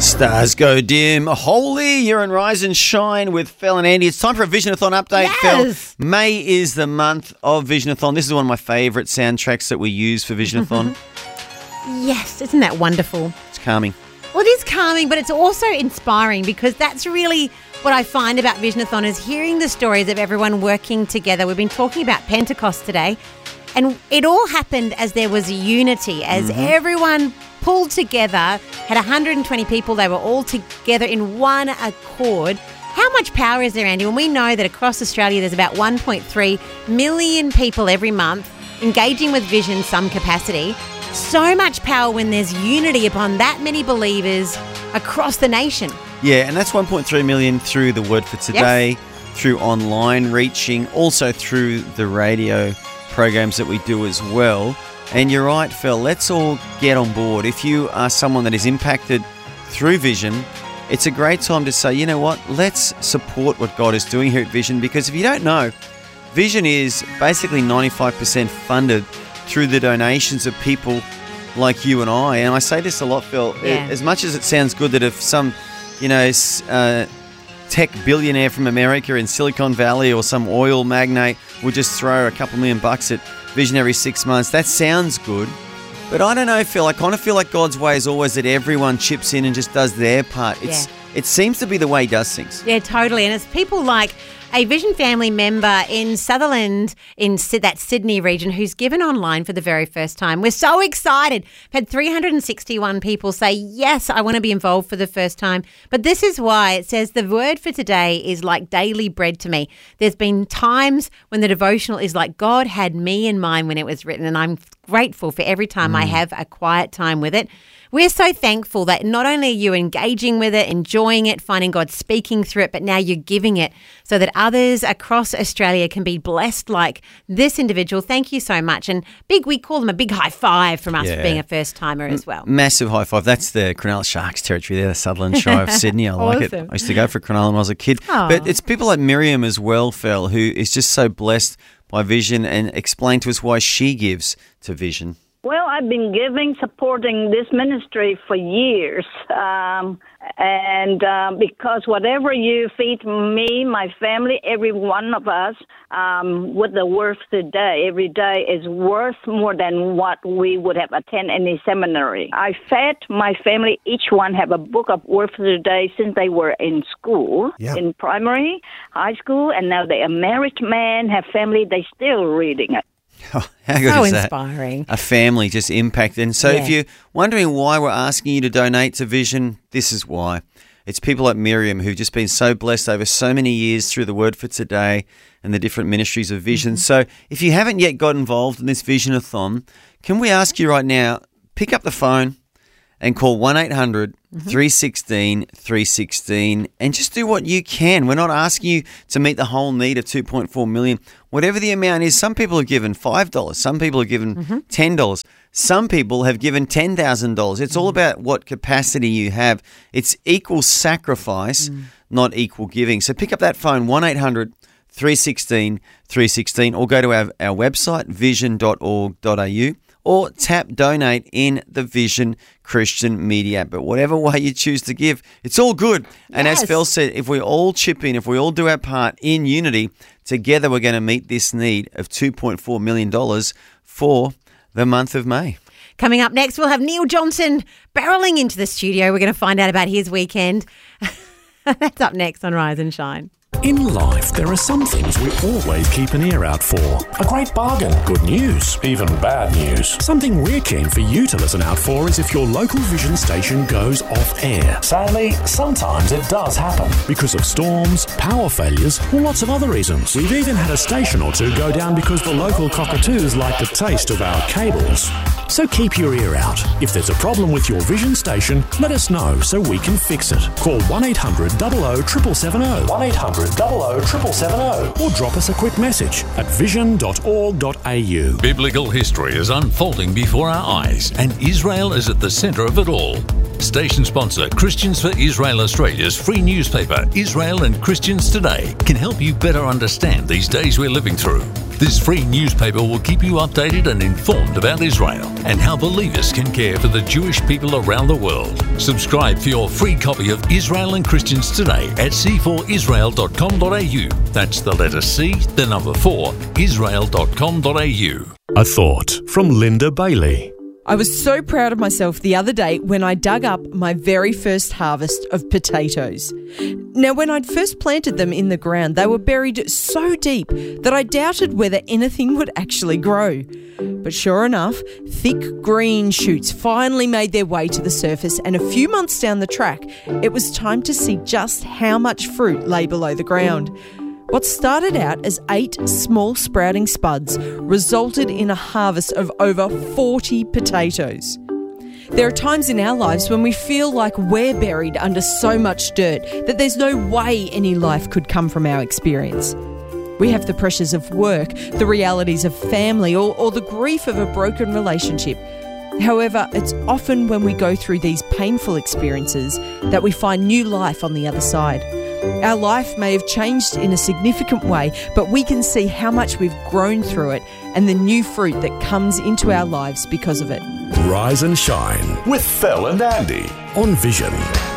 Stars go dim. Holy, you're in Rise and Shine with Phil and Andy. It's time for a Visionathon update, Yes. Phil. May is the month of Visionathon. This is one of my favourite soundtracks that we use for Visionathon. Yes, isn't that wonderful? It's calming. Well, it is calming, but it's also inspiring because that's really what I find about Visionathon is hearing the stories of everyone working together. We've been talking about Pentecost today, and it all happened as there was unity, as everyone pulled together, had 120 people. They were all together in one accord. How much power is there, Andy, when we know that across Australia there's about 1.3 million people every month engaging with Vision some capacity? So much power when there's unity upon that many believers across the nation. Yeah, and that's 1.3 million through the Word for Today, through online reaching, also through the radio programs that we do as well. And you're right, Phil, let's all get on board. If you are someone that is impacted through Vision, it's a great time to say, you know what, let's support what God is doing here at Vision, because if you don't know, Vision is basically 95% funded through the donations of people like you and I. And I say this a lot, Phil, as much as it sounds good that if some, tech billionaire from America in Silicon Valley or some oil magnate would just throw a couple $1 million at Vision every 6 months, that sounds good. But I don't know, Phil, I kind of feel like God's way is always that everyone chips in and just does their part. It seems to be the way he does things. Yeah, totally. And it's people like a Vision family member in Sutherland, in that Sydney region, who's given online for the very first time. We're so excited. We've had 361 people say, yes, I want to be involved for the first time. But this is why it says the word for today is like daily bread to me. There's been times when the devotional is like God had me in mind when it was written, and I'm grateful for every time I have a quiet time with it. We're so thankful that not only are you engaging with it, enjoying it, finding God speaking through it, but now you're giving it so that others across Australia can be blessed like this individual. Thank you so much. And we call them a big high five from us for being a first timer as well. Massive high five. That's the Cronulla Sharks territory there, the Sutherland Shire of Sydney. I like it. I used to go for Cronulla when I was a kid. Aww. But it's people like Miriam as well, Phil, who is just so blessed by Vision, and explain to us why she gives to Vision. Well, I've been supporting this ministry for years. Because whatever you feed me, my family, every one of us, with the word today, every day is worth more than what we would have attended any seminary. I fed my family, each one have a book of word for today since they were in school, in primary, high school, and now they are married men, have family, they still reading it. Oh, how good so is that? Inspiring. A family just impacted. And so if you're wondering why we're asking you to donate to Vision, this is why. It's people like Miriam who've just been so blessed over so many years through the Word for Today and the different ministries of Vision. So if you haven't yet got involved in this Visionathon, can we ask you right now, pick up the phone and call 1-800-316-316 and just do what you can. We're not asking you to meet the whole need of 2.4 million. Whatever the amount is, some people have given $5, some people have given $10, some people have given $10,000. It's all about what capacity you have. It's equal sacrifice, not equal giving. So pick up that phone, 1-800-316-316, or go to our website, vision.org.au. or tap donate in the Vision Christian Media app. But whatever way you choose to give, it's all good. And as Phil said, if we all chip in, if we all do our part in unity, together we're going to meet this need of $2.4 million for the month of May. Coming up next, we'll have Neil Johnson barreling into the studio. We're going to find out about his weekend. That's up next on Rise and Shine. In life, there are some things we always keep an ear out for. A great bargain, good news, even bad news. Something we're keen for you to listen out for is if your local Vision station goes off air. Sadly, sometimes it does happen. Because of storms, power failures, or lots of other reasons. We've even had a station or two go down because the local cockatoos like the taste of our cables. So keep your ear out. If there's a problem with your Vision station, let us know so we can fix it. Call 1-800-00-770. 1-800-00-770. Or drop us a quick message at vision.org.au. Biblical history is unfolding before our eyes, and Israel is at the centre of it all. Station sponsor Christians for Israel Australia's free newspaper, Israel and Christians Today, can help you better understand these days we're living through. This free newspaper will keep you updated and informed about Israel and how believers can care for the Jewish people around the world. Subscribe for your free copy of Israel and Christians Today at c4israel.com.au. That's the letter C, the number 4, israel.com.au. A thought from Linda Bailey. I was so proud of myself the other day when I dug up my very first harvest of potatoes. Now, when I'd first planted them in the ground, they were buried so deep that I doubted whether anything would actually grow. But sure enough, thick green shoots finally made their way to the surface, and a few months down the track, it was time to see just how much fruit lay below the ground. What started out as 8 small sprouting spuds resulted in a harvest of over 40 potatoes. There are times in our lives when we feel like we're buried under so much dirt that there's no way any life could come from our experience. We have the pressures of work, the realities of family, or the grief of a broken relationship. However, it's often when we go through these painful experiences that we find new life on the other side. Our life may have changed in a significant way, but we can see how much we've grown through it and the new fruit that comes into our lives because of it. Rise and Shine with Phil and Andy on Vision.